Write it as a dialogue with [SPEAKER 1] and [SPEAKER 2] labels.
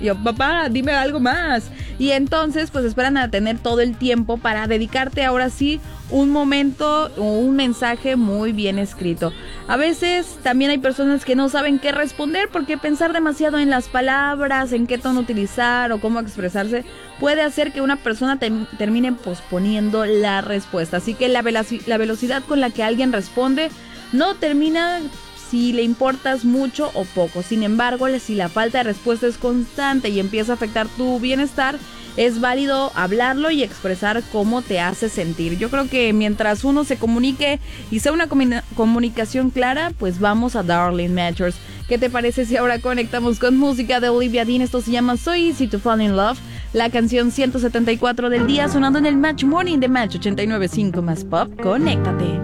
[SPEAKER 1] Y yo, papá, dime algo más. Y entonces pues esperan a tener todo el tiempo para dedicarte ahora sí un momento o un mensaje muy bien escrito. A veces también hay personas que no saben qué responder porque pensar demasiado en las palabras, en qué tono utilizar o cómo expresarse puede hacer que una persona termine posponiendo la respuesta. Así que la velocidad con la que alguien responde no termina si le importas mucho o poco. Sin embargo, si la falta de respuesta es constante y empieza a afectar tu bienestar, es válido hablarlo y expresar cómo te hace sentir. Yo creo que mientras uno se comunique y sea una comunicación clara, pues vamos a Darling Matters. ¿Qué te parece si ahora conectamos con música de Olivia Dean? Esto se llama So Easy to Fall in Love, la canción 174 del día sonando en el Match Morning de Match 89.5 más Pop. Conéctate.